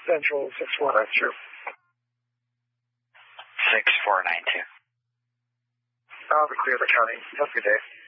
Central 6492. 6492. I'll be clear the county. Have a good day.